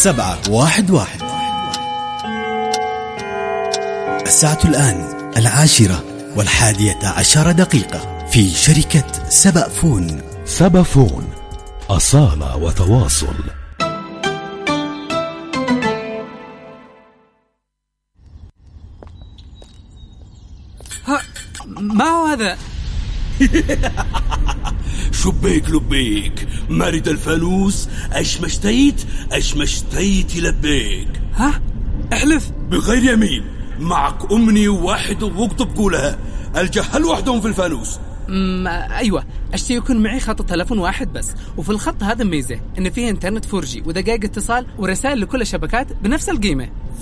711. الساعة الآن 10:11 في شركة سبأ فون. سبأ فون، أصالة وتواصل. ما هو هذا؟ شبيك لبيك مرد الفانوس، ايش مشتيت لبيك. ها؟ احلف. بغير يمين، معك أمني واحد واكتب قولها، الجهل وحدهم في الفانوس. أيوة، أشتي يكون معي خط تلفون واحد بس، وفي الخط هذا ميزة إن فيه إنترنت 4G ودقائق اتصال ورسائل لكل الشبكات بنفس القيمة.